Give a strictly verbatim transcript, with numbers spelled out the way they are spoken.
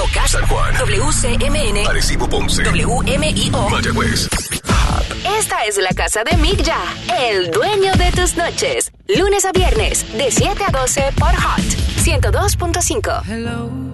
Moca, San Juan, W C M N, Arecibo, Ponce, W M I O, Mayagüez. Esta es la casa de Mick Ya, el dueño de tus noches. Lunes a viernes, de siete a doce por Hot ciento dos punto cinco. Hello.